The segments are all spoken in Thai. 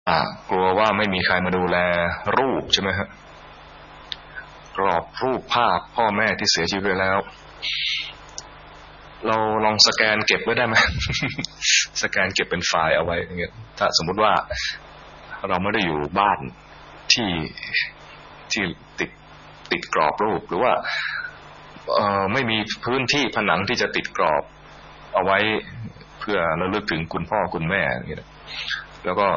กลัวว่าไม่มีใครมาดูแลรูปใช่ไหมฮะกรอบรูปภาพพ่อแม่ที่เสียชีวิตไปแล้วเราลองสแกนเก็บไว้ได้ไหม สแกนเก็บเป็นไฟล์เอาไว้อย่างเงี้ยถ้าสมมุติว่าเราไม่ได้อยู่บ้านที่ติดกรอบรูปหรือว่าไม่มีพื้นที่ผนังที่จะติดกรอบเอาไว้เพื่อระลึกถึงคุณพ่อคุณแม่อย่างเงี้ยแล้วก็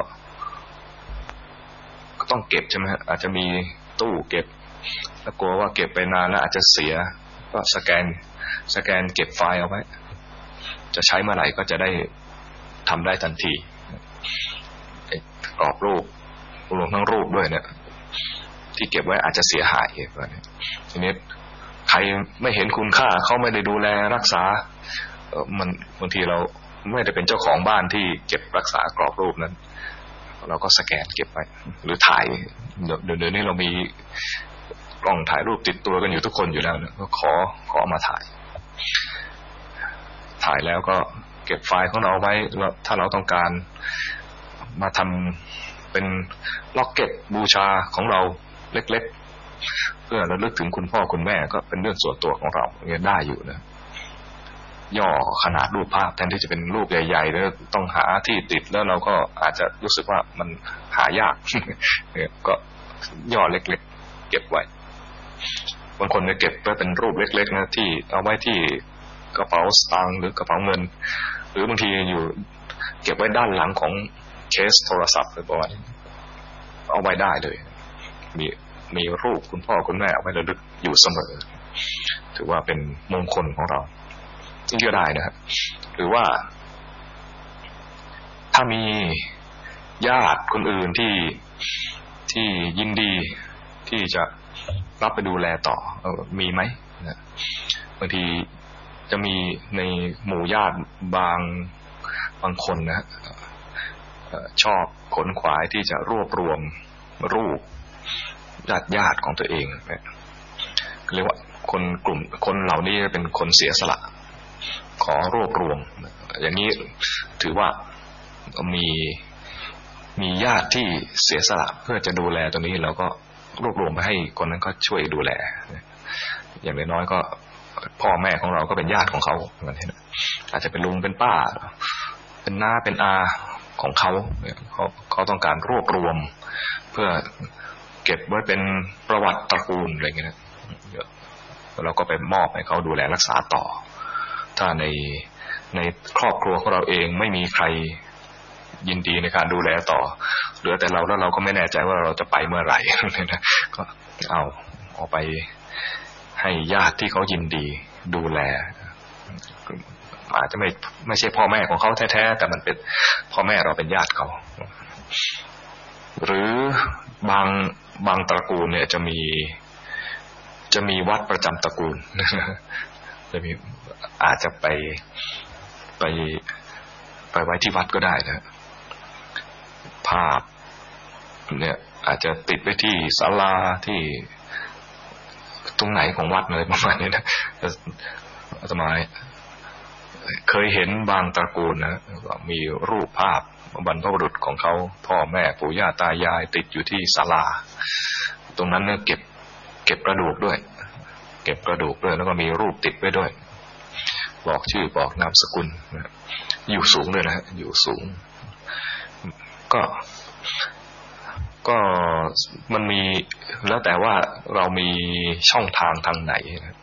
ต้องเก็บใช่ไหมฮะอาจจะมีตู้เก็บแล้วกลัวว่าเก็บไปนานแล้วอาจจะเสียก็สแกนเก็บไฟล์เอาไว้จะใช้เมื่อไหร่ก็จะได้ทำได้ทันทีกรอบรูปรวมทั้งรูปด้วยเนี่ยที่เก็บไว้อาจจะเสียหายทีนี้ใครไม่เห็นคุณค่าเขาไม่ได้ดูแลรักษามันบางทีเราไม่ได้เป็นเจ้าของบ้านที่เก็บรักษากรอบรูปนั้นเราก็สแกนเก็บไว้หรือถ่ายเดี๋ยวนี้เรามีกล้องถ่ายรูปติดตัวกันอยู่ทุกคนอยู่แล้วก็ขอมาถ่ายแล้วก็เก็บไฟล์ของเราไว้แล้วถ้าเราต้องการมาทำเป็นล็อกเก็ตบูชาของเราเล็กๆเพื่อระลึกถึงคุณพ่อคุณแม่ก็เป็นเรื่องส่วนตัวของเราอย่างเงี้ยได้อยู่นะย่อขนาดรูปภาพแทนที่จะเป็นรูปใหญ่ๆแล้วต้องหาที่ติดแล้วเราก็อาจจะรู้สึกว่ามันหายาก ก็ย่อเล็กๆเก็บไว้บางคนเนี่ยเก็บไว้เป็นรูปเล็กๆนะที่เอาไว้ที่กระเป๋าสตางค์หรือกระเป๋าเงินหรือบางทีอยู่เก็บไว้ด้านหลังของเคสโทรศัพท์เลยประมาณนี้เอาไว้ได้เลยมีรูปคุณพ่อคุณแม่เอาไว้ระลึกอยู่เสมอถือว่าเป็นมงคลของเราซึ่งก็ได้นะฮะหรือว่าถ้ามีญาติคนอื่นที่ยินดีที่จะรับไปดูแลต่อมีไหมนะบางทีจะมีในหมู่ญาติบางคนนะชอบขนขวายที่จะรวบรวมรูปญาติของตัวเองนะเรียกว่ากลุ่มคนเหล่านี้เป็นคนเสียสละขอรวบรวมอย่างนี้ถือว่ามีญาติที่เสียสละเพื่อจะดูแลตัวนี้แล้วก็รวบรวมไปให้คนนั้นก็ช่วยดูแลอย่างน้อยๆก็พ่อแม่ของเราก็เป็นญาติของเขาเหมือนกันนะอาจจะเป็นลุงเป็นป้าเป็นน้าเป็นอาของเขาต้องการรวบรวมเพื่อเก็บไว้เป็นประวัติตระกูลอะไรอย่างเงี้ยเราก็ไปมอบให้เขาดูแลรักษาต่อถ้าในครอบครัวของเราเองไม่มีใครยินดีในการดูแลต่อเหลือแต่เราแล้วเราก็ไม่แน่ใจว่าเราจะไปเมื่อไหร่นะก็เอาไปให้ญาติที่เขายินดีดูแลอาจจะไม่ใช่พ่อแม่ของเขาแท้ๆแต่มันเป็นพ่อแม่เราเป็นญาติเขาหรือบางตระกูลเนี่ยจะมีวัดประจำตระกูลจะมีอาจจะไปไว้ที่วัดก็ได้นะภาพเนี่ยอาจจะติดไว้ที่ศาลาที่ตรงไหนของวัดอะไรประมาณนี้นะอาตมาเคยเห็นบางตระกูลนะมีรูปภาพบรรพบุรุษของเขาพ่อแม่ปู่ย่าตายายติดอยู่ที่ศาลาตรงนั้นเนี่ยเก็บกระดูกด้วยแล้วก็มีรูปติดไว้ด้วยบอกชื่อบอกนามสกุลอยู่สูงด้วยนะอยู่สูงก็มันมีแล้วแต่ว่าเรามีช่องทางไหนนะ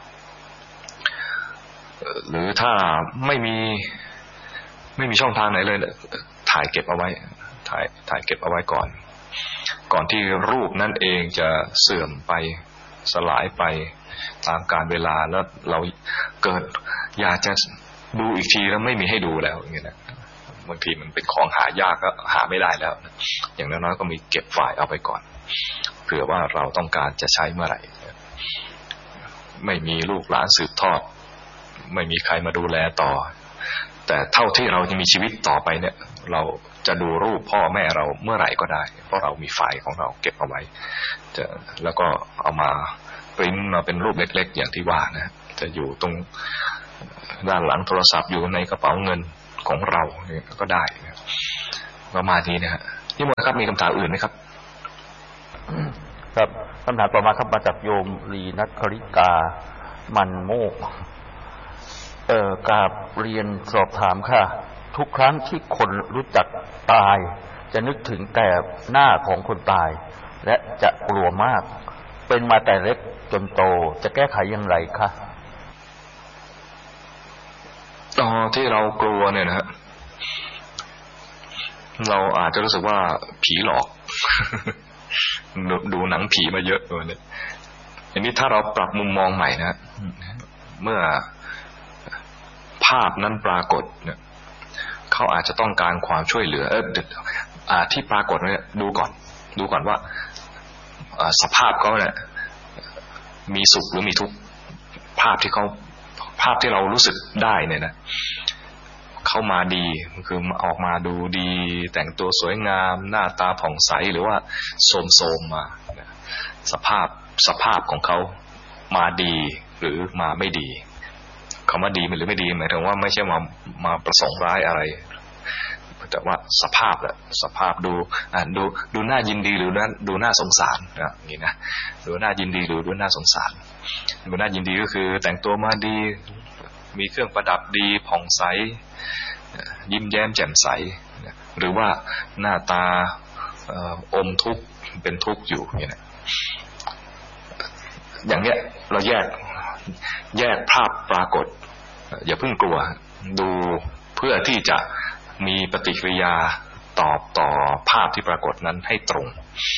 หรือถ้าไม่มีช่องทางไหนเลยถ่ายเก็บเอาไว้ถ่ายเก็บเอาไว้ก่อนที่รูปนั้นเองจะเสื่อมไปสลายไปตามกาลเวลาแล้วเราเกิดอยากจะดูอีกทีแล้วไม่มีให้ดูแล้วอย่างเงี้ยนะบางทีมันเป็นของหายากก็หาไม่ได้แล้วอย่างน้อยๆก็มีเก็บไฟล์เอาไปก่อนเผื่อว่าเราต้องการจะใช้เมื่อไหร่ไม่มีลูกหลานสืบทอดไม่มีใครมาดูแลต่อแต่เท่าที่เราจะมีชีวิตต่อไปเนี่ยเราจะดูรูปพ่อแม่เราเมื่อไหร่ก็ได้เพราะเรามีไฟล์ของเราเก็บเอาไว้แล้วก็เอามาปริ้นมาเป็นรูปเล็กๆอย่างที่ว่านะจะอยู่ตรงด้านหลังโทรศัพท์อยู่ในกระเป๋าเงินของเราก็ได้ประมาณนี้นะฮะนิมนต์ครับมีคำถามอื่นไหมครับครับคำถามต่อมาครับมาจากโยมลีนัทคริกามันโมกกราบเรียนสอบถามค่ะทุกครั้งที่คนรู้จักตายจะนึกถึงแต่หน้าของคนตายและจะกลัวมากเป็นมาแต่เล็กจนโตจะแก้ไขอย่างไรคะที่เรากลัวเนี่ยนะฮะเราอาจจะรู้สึกว่าผีหลอก ดูหนังผีมาเยอะเลยเนี่ยอันนี้ถ้าเราปรับมุมมองใหม่นะเมื่อภาพนั้นปรากฏเนี่ยเขาอาจจะต้องการความช่วยเหลือที่ปรากฏเนี่ยดูก่อนว่าสภาพเขาเนี่ยมีสุขหรือมีทุกข์ภาพที่เรารู้สึกได้เนี่ยนะเขามาดีคือออกมาดูดีแต่งตัวสวยงามหน้าตาผ่องใสหรือว่าโสมมาสภาพของเขามาดีหรือมาไม่ดีคำว่าดีหรือไม่ดีหมายถึงว่าไม่ใช่มาประสงค์ร้ายอะไรแต่ว่าสภาพดูน่ายินดีหรือดูน่าสงสารนะอย่างนี้นะดูน่ายินดีหรือดูน่าสงสารดูน่ายินดีก็คือแต่งตัวมาดีมีเครื่องประดับดีผ่องใสยิ้มแย้มแจ่มใสหรือว่าหน้าตาอมทุกข์เป็นทุกข์อยู่อย่างเนี้ยเราแยกภาพปรากฏอย่าเพิ่งกลัวดูเพื่อที่จะมีปฏิกิริยาตอบต่อภาพที่ปรากฏนั้นให้ตรง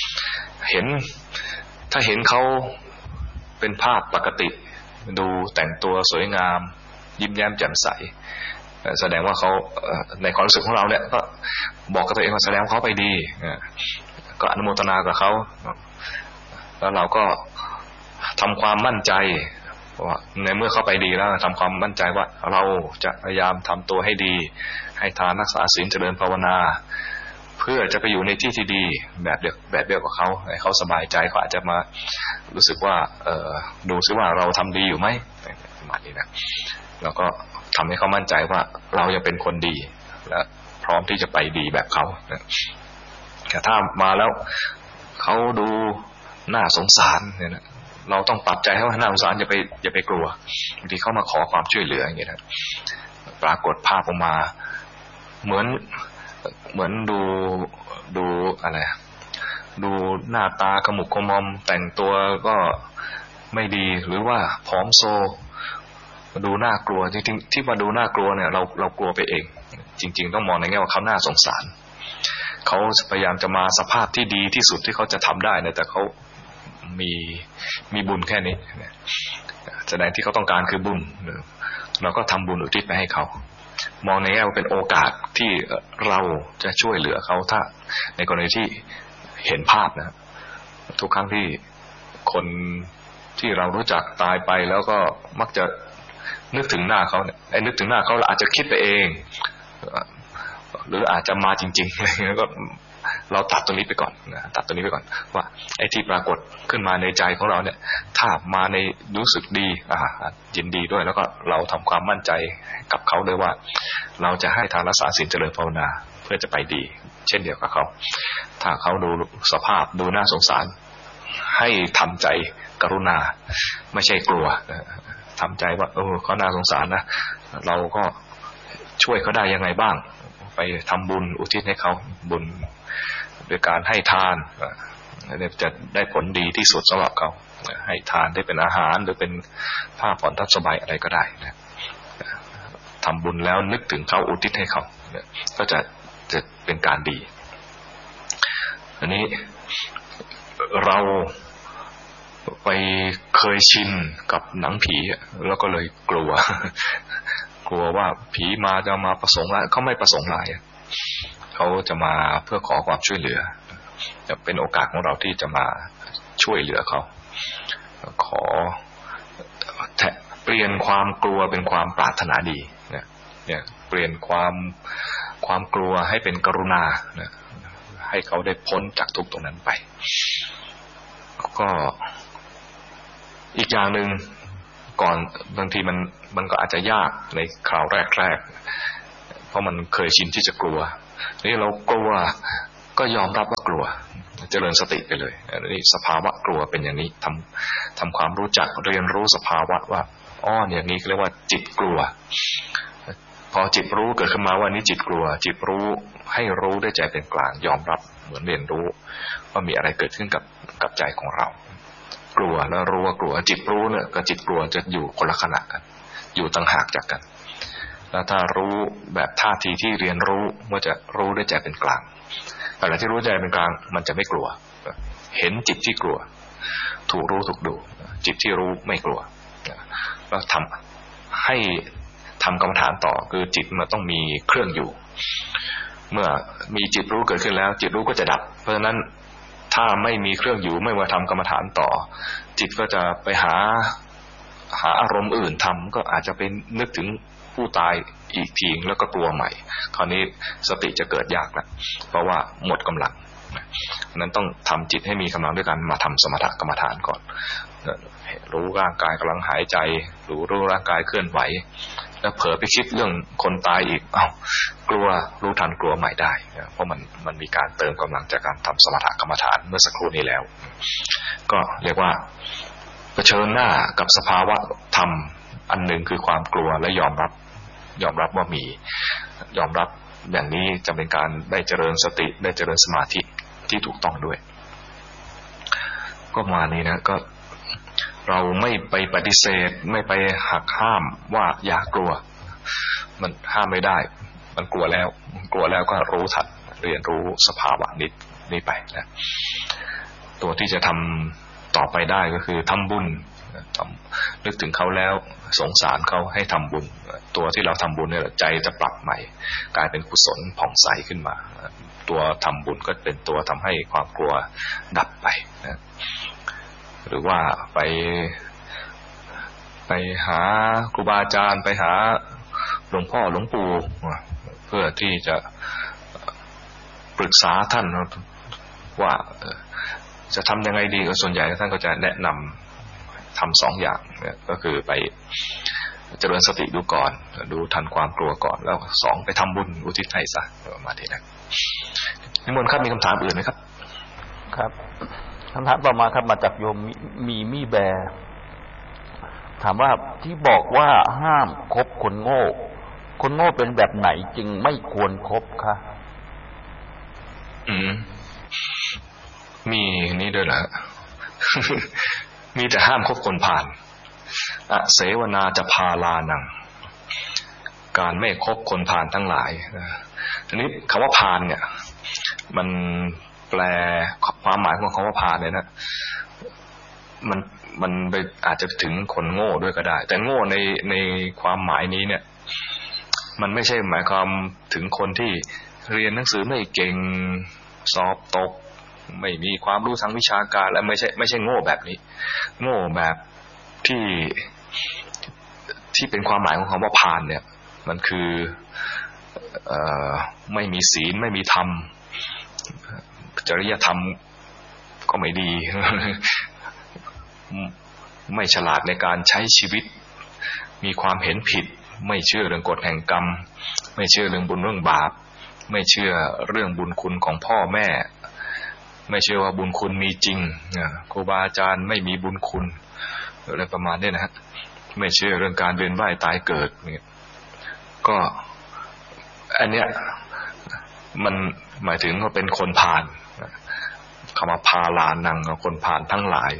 ถ้าเห็นเขาเป็นภาพปกติดูแต่งตัวสวยงามยิ้มแย้มแจ่มใสแสดงว่าเขาในความรู้สึกของเราเนี่ยก็บอกกับตัวเองว่าแสดงเขาไปดีก็อนุโมทนากับเขาแล้วเราก็ทำความมั่นใจว่าในเมื่อเขาไปดีแล้วทำความมั่นใจว่าเราจะพยายามทำตัวให้ดีให้ทานรักษาศีลเจริญภาวนาเพื่อจะไปอยู่ในที่ที่ดีแบบเดียวกับเขาให้เขาสบายใจเขาอาจจะมารู้สึกว่าดูซิว่าเราทำดีอยู่ไหมประมาณนี้นะแล้วก็ทำให้เขามั่นใจว่าเรายังเป็นคนดีและพร้อมที่จะไปดีแบบเขาแต่ถ้ามาแล้วเขาดูน่าสงสารเนี่ยนะเราต้องปรับใจให้ว่าน่าสงสารอย่าไปกลัวบางทีเขามาขอความช่วยเหลืออย่างเงี้ยนะปรากฏภาพออกมาเหมือนดูอะไรดูหน้าตาขมุกขมอมแต่งตัวก็ไม่ดีหรือว่าผอมโซดูน่ากลัวจริงๆที่มาดูน่ากลัวเนี่ยเรากลัวไปเองจริงๆต้องมองในแง่ว่าเขาน่าสงสารเขาพยายามจะมาสภาพที่ดีที่สุดที่เขาจะทำได้นะแต่เขามีบุญแค่นี้แสดงที่เขาต้องการคือบุญเราก็ทำบุญอุทิศไปให้เขามองในแง่ว่าเป็นโอกาสที่เราจะช่วยเหลือเขาถ้าในกรณีที่เห็นภาพนะทุกครั้งที่คนที่เรารู้จักตายไปแล้วก็มักจะนึกถึงหน้าเขาเนี่ยนึกถึงหน้าเขาเราอาจจะคิดไปเองหรืออาจจะมาจริงๆอะไรเงี้ยก็เราตัดตรงนี้ไปก่อนตัดตรงนี้ไปก่อนว่าไอ้ที่ปรากฏขึ้นมาในใจของเราเนี่ยถ้ามาในรู้สึกดียินดีด้วยแล้วก็เราทำความมั่นใจกับเขาด้วยว่าเราจะให้ทานรักษาศีลเจริญภาวนาเพื่อจะไปดีเช่นเดียวกับเขาถ้าเขาดูสภาพดูน่าสงสารให้ทำใจกรุณาไม่ใช่กลัวทำใจว่าเขาน่าสงสารนะเราก็ช่วยเขาได้ยังไงบ้างไปทำบุญอุทิศให้เขาบุญโดยการให้ทานจะได้ผลดีที่สุดสำหรับเขาให้ทานได้เป็นอาหารหรือเป็นผ้าผ่อนทับสบายอะไรก็ได้นะทำบุญแล้วนึกถึงเขาอุทิศให้เขาก็จะเป็นการดีอันนี้เราไปเคยชินกับหนังผีแล้วก็เลยกลัวว่าผีมาจะมาประสงค์ร้ายเขาไม่ประสงค์ร้ายเขาจะมาเพื่อขอความช่วยเหลือจะเป็นโอกาสของเราที่จะมาช่วยเหลือเขาขอเปลี่ยนความกลัวเป็นความปรารถนาดีเนี่ยเปลี่ยนความกลัวให้เป็นกรุณาให้เขาได้พ้นจากทุกข์ตรงนั้นไปก็อีกอย่างหนึ่งก่อนบางทีมันก็อาจจะยากในคราวแรกๆเพราะมันเคยชินที่จะกลัวนี่เรากลัวก็ยอมรับว่ากลัวเจริญสติไปเลยนี่สภาวะกลัวเป็นอย่างนี้ทำความรู้จักเรียนรู้สภาวะว่าอ๋ออย่างนี้เรียกว่าจิตกลัวพอจิตรู้เกิดขึ้นมาว่านี้จิตกลัวจิตรู้ให้รู้ด้วยใจเป็นกลางยอมรับเหมือนเรียนรู้ว่ามีอะไรเกิดขึ้นกับใจของเรากลัวแล้วรู้ว่ากลัวจิตรู้เนี่ยกับจิตกลัวจะอยู่คนละขณะกันอยู่ต่างหากจากกันแล้วถ้ารู้แบบท่าทีที่เรียนรู้ว่าจะรู้ด้วยใจเป็นกลางอะไรที่รู้ใจเป็นกลางมันจะไม่กลัวเห็นจิตที่กลัวถูกรู้ถูกดูจิตที่รู้ไม่กลัวแล้วทำให้ทำกรรมฐานต่อคือจิตมันต้องมีเครื่องอยู่เมื่อมีจิตรู้เกิดขึ้นแล้วจิตรู้ก็จะดับเพราะฉะนั้นถ้าไม่มีเครื่องอยู่ไม่มาทำกรรมฐานต่อจิตก็จะไปหาอารมณ์อื่นทำก็อาจจะเป็นนึกถึงผู้ตายอีกทีแล้วก็กลัวใหม่คราวนี้สติจะเกิดยากแล้วเพราะว่าหมดกำลังนั้นต้องทำจิตให้มีกำลังด้วยกันมาทำสมถกรรมฐานก่อนรู้ร่างกายกำลังหายใจรู้ร่างกายเคลื่อนไหวแล้วเผลอไปคิดเรื่องคนตายอีกกลัวรู้ทันกลัวใหม่ได้เพราะมันมีการเติมกำลังจากการทำสมถกรรมฐานเมื่อสักครู่นี้แล้วก็เรียกว่าเผชิญหน้ากับสภาวะธรรมอันหนึ่งคือความกลัวและยอมรับว่ามียอมรับอย่างนี้จะเป็นการได้เจริญสติได้เจริญสมาธิที่ถูกต้องด้วยก็มานี้นะก็เราไม่ไปปฏิเสธไม่ไปหักห้ามว่าอย่ากลัวมันห้ามไม่ได้มันกลัวแล้วก็รู้ทันเรียนรู้สภาวะนี้ไปนะตัวที่จะทำต่อไปได้ก็คือทำบุญนึกถึงเขาแล้วสงสารเขาให้ทำบุญตัวที่เราทำบุญเนี่ยใจจะปรับใหม่กลายเป็นกุศลผ่องใสขึ้นมาตัวทำบุญก็เป็นตัวทำให้ความกลัวดับไปนะหรือว่าไปหาครูบาอาจารย์ไปหาหลวงพ่อหลวงปู่เพื่อที่จะปรึกษาท่านว่าจะทำยังไงดีก็ส่วนใหญ่ท่านก็จะแนะนำทำสองอย่างก็คือไปเจริญสติดูก่อนดูทันความกลัวก่อนแล้วสองไปทำบุญอุทิศให้ซะมาทีนั้นนิมนต์ครับมีคำถามอื่นไหมครับครับคำถามต่อมาครับมาจากโยมมีมี่แบร์ถามว่าที่บอกว่าห้ามคบคนโง่เป็นแบบไหนจึงไม่ควรคบคะมีนี่ด้วยเหรอ มีแต่ห้ามคบคนพาลเสวนาจะพาลานังการไม่คบคนพาลทั้งหลายทีนี้คำว่าพาลเนี่ยมันแปลความหมายของคำว่าพาลเนี่ยนะมันไปอาจจะถึงคนโง่ด้วยก็ได้แต่โง่ในความหมายนี้เนี่ยมันไม่ใช่หมายความถึงคนที่เรียนหนังสือไม่เก่งสอบตกไม่มีความรู้ทางวิชาการและไม่ใช่โง่แบบนี้โง่แบบที่เป็นความหมายของคำว่าพาลเนี่ยมันคือไม่มีศีลไม่มีธรรมจริยธรรมก็ไม่ดี ไม่ฉลาดในการใช้ชีวิตมีความเห็นผิดไม่เชื่อเรื่องกฎแห่งกรรมไม่เชื่อเรื่องบุญเรื่องบาปไม่เชื่อเรื่องบุญคุณของพ่อแม่ไม่เชื่อว่าบุญคุณมีจริงครูบาอาจารย์ไม่มีบุญคุณอะไรประมาณนี้นะฮะไม่เชื่อเรื่องการเวียนว่ายตายเกิดเนี่ยก็อันเนี้ยมันหมายถึงว่าเป็นคนพาลคำว่าพาลานังคนพาลทั้งหลาย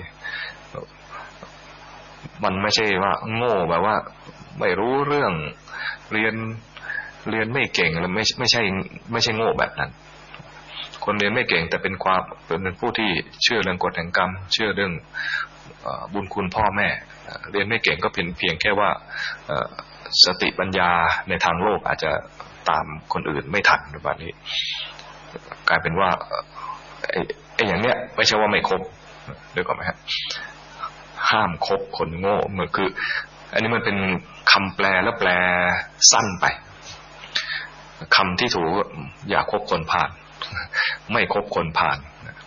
มันไม่ใช่ว่าโง่แบบว่าไม่รู้เรื่องเรียนไม่เก่งแล้วไม่ใช่โง่แบบนั้นคนเรียนไม่เก่งแต่เป็นผู้ที่เชื่อเรื่องกฎแห่งกรรมเชื่อเรื่องบุญคุณพ่อแม่เรียนไม่เก่งก็เป็นเพียงแค่ว่าสติปัญญาในทางโลกอาจจะตามคนอื่นไม่ทันแบบนี้กลายเป็นว่าไอ้อย่างเนี้ยไม่ใช่ว่าไม่ครบด้วยก่อนไหมครับห้ามคบคนโง่มันคืออันนี้มันเป็นคำแปลแล้วแปลสั้นไปคำที่ถูกอย่าคบคนพาลไม่คบคนพาล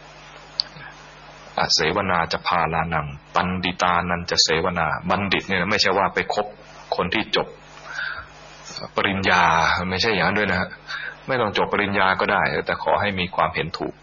เสวนาจะพาลานังปันดิตานันจะเสวนาบัณฑิตเนี่ยไม่ใช่ว่าไปคบคนที่จบปริญญาไม่ใช่อย่างนั้นด้วยนะไม่ต้องจบปริญญาก็ได้แต่ขอให้มีความเห็นถูก